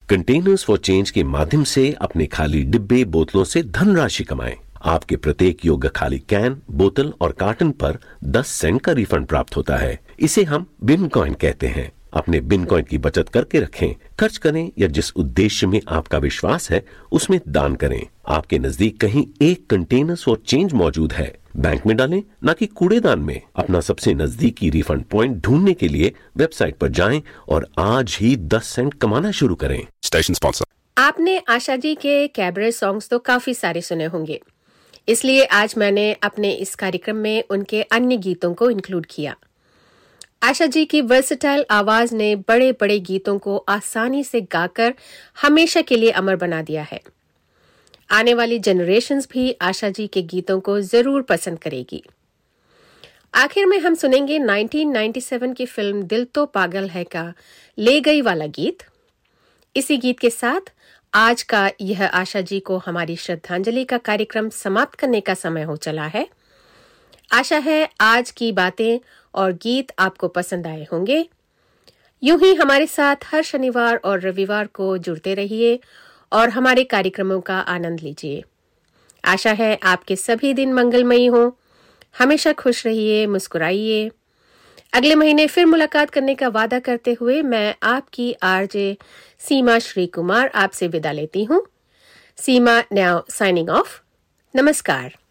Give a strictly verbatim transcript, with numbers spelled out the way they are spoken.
Containers for change के माध्यम से अपने खाली डिब्बे बोतलों से धनराशि कमाएं। आपके प्रत्येक योग्य खाली कैन, बोतल और कार्टन पर दस सेंट का रिफंड प्राप्त होता है। इसे हम बिन कॉइन कहते हैं। अपने बिन कॉइन की बचत करके रखें, खर्च करें या जिस उद्देश्य में आपका विश्वास है उसमें दान करें। आपके नजदीक कहीं एक कंटेनर्स फॉर चेंज मौजूद है। बैंक में डालें, ना कि कूड़ेदान में। अपना सबसे नजदीकी रिफंड पॉइंट ढूंढने के लिए वेबसाइट पर जाएं और आज ही दस सेंट कमाना शुरू करें। Station sponsor. आपने आशा जी के कैबरे सॉन्ग्स तो काफी सारे सुने होंगे, इसलिए आज मैंने अपने इस कार्यक्रम में उनके अन्य गीतों को इंक्लूड किया। आशा जी की वर्सेटाइल आवाज ने बड़े बड़े गीतों को आसानी से गाकर हमेशा के लिए अमर बना दिया है। आने वाली जनरेशन्स भी आशा जी के गीतों को जरूर पसंद करेगी। आखिर में हम सुनेंगे उन्नीस सौ सत्तानवे की फिल्म दिल तो पागल है का ले गई वाला गीत। इसी गीत के साथ आज का यह आशा जी को हमारी श्रद्धांजलि का कार्यक्रम समाप्त करने का समय हो चला है। आशा है आज की बातें और गीत आपको पसंद आए होंगे। यूं ही हमारे साथ हर शनिवार और रविवार को जुड़ते रहिए और हमारे कार्यक्रमों का आनंद लीजिए। आशा है आपके सभी दिन मंगलमयी हों। हमेशा खुश रहिए, मुस्कुराइए। अगले महीने फिर मुलाकात करने का वादा करते हुए मैं आपकी आरजे सीमा श्री कुमार आपसे विदा लेती हूँ। सीमा नाउ साइनिंग ऑफ। नमस्कार।